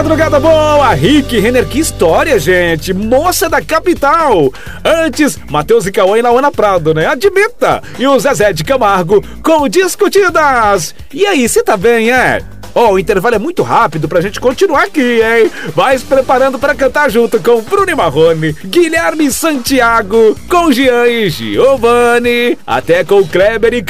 madrugada boa! Rick Renner, que história, gente! Moça da capital! Antes, Matheus e Cauã e Lauana Prado, né? Admita! E o Zezé de Camargo com Discutidas! E aí, você tá bem, é? O intervalo é muito rápido pra gente continuar aqui, hein? Vai se preparando pra cantar junto com Bruno e Marrone, Guilherme Santiago, com Jean e Giovanni, até com Kleber e